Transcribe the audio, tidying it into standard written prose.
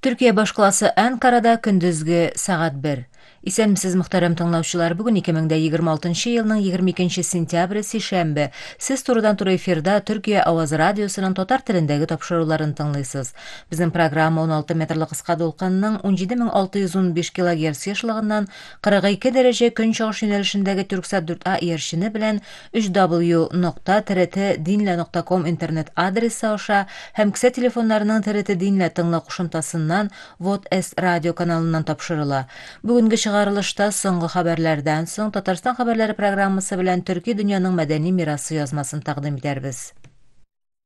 Türkiye башкаласы Анкарада көндүзгү сагат 1. Исәнмесез мөхтәрәм тыңлаучылар, бүген 2026 елның 22 сентябры сишәмбе. Сез турыдан-туры эфирда Төркия Аваз радиосының татар телендәге тапшыруларын тыңлыйсыз. Безнең программа 16 метрлы кыска дулкынның 17615 кГц яшьлыгыннан 42 дәрәҗә көнчыгыш юнәлешендәге Түрксат 4А иярчене белән 3w.trt-dinle.com интернет адресы аша һәм кесә телефоннарының TRT Dinle тыңлау кушымтасыннан Вот С радио каналыннан тапшырыла. Бүгенге чыгарылышта соңгы хәбәрләрдән соң Татарстан хәбәрләре программасы белән Төрки дөньяның мәдәни мирасы язмасын тәкъдим итәрбез.